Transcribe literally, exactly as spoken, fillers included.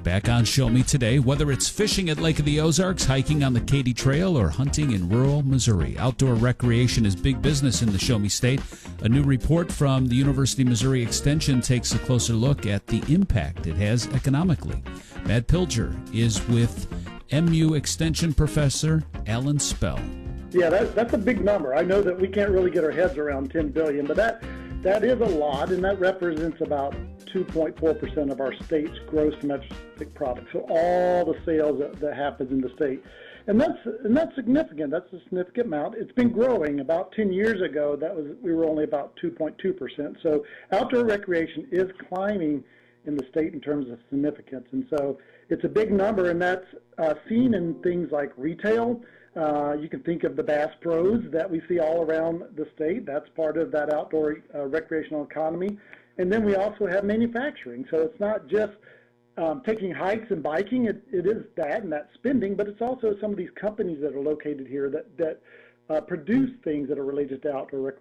Back on Show Me today, whether it's fishing at Lake of the Ozarks, hiking on the Katy Trail, or hunting in rural Missouri, outdoor recreation is big business in the Show Me State. A new report from the University of Missouri Extension takes a closer look at the impact it has economically. Matt Pilger is with M U Extension professor Alan Spell. Yeah, that, that's a big number. I know that we can't really get our heads around ten billion dollars, but that that is a lot, and that represents about two point four percent of our state's gross domestic product. So all the sales that, that happens in the state. And that's and that's significant. That's a significant amount. It's been growing. About ten years ago, that was we were only about two point two percent. So outdoor recreation is climbing in the state in terms of significance. And so it's a big number, and that's uh, seen in things like retail. Uh, you can think of the Bass Pros that we see all around the state. That's part of that outdoor uh, recreational economy. And then we also have manufacturing. So it's not just um, taking hikes and biking. It, it is that and that spending, but it's also some of these companies that are located here that, that uh, produce things that are related to outdoor recreation.